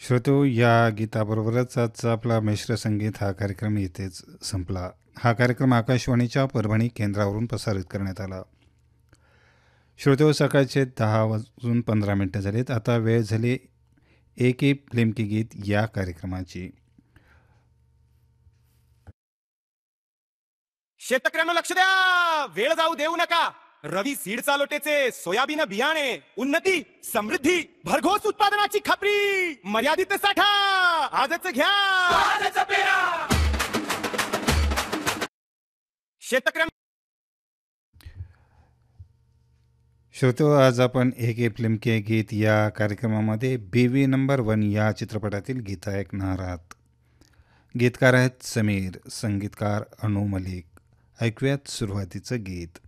श्रोतो, या गीताबरोबरच आजचा आपला मिश्र संगीत हा कार्यक्रम इथेच संपला. हा कार्यक्रम आकाशवाणीच्या परभणी केंद्रावरून प्रसारित करण्यात आला. श्रोतो, सकाळचे 10:15 झालेत. आता वेळ झाली एक फिल्म की गीत या कार्यक्रमाची. शेतकऱ्यांना लक्ष द्या, वेळ जाऊ देऊ नका. रवी सीड चालोटेचे सोयाबीन बियाणे, उन्नती, समृद्धी, भरघोस उत्पादनाची खात्री, मर्यादित साठा आजच घ्या. शेतकऱ्यांना श्रोतो, आज आपण एक फिल्म के गीत या कार्यक्रमामध्ये बीवी नंबर 1 या चित्रपटातील गीत ऐकणार आहात. गीतकार आहेत समीर, संगीतकार अनु मलिक. ऐकूयात सुरुवातीचं गीत.